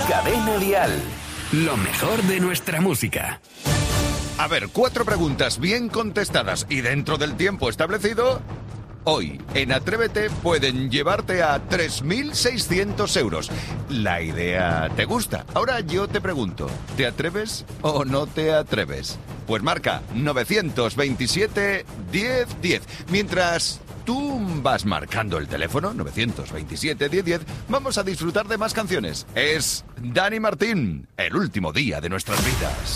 Cadena Dial. Lo mejor de nuestra música. A ver, 4 preguntas bien contestadas y dentro del tiempo establecido. Hoy, en Atrévete, pueden llevarte a 3.600 euros. La idea te gusta. Ahora yo te pregunto, ¿te atreves o no te atreves? Pues marca 927 1010. Mientras tú vas marcando el teléfono, 927 1010, vamos a disfrutar de más canciones. Es Dani Martín, el último día de nuestras vidas.